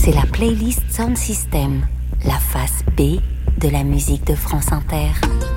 C'est la playlist Sound System, la face B de la musique de France Inter.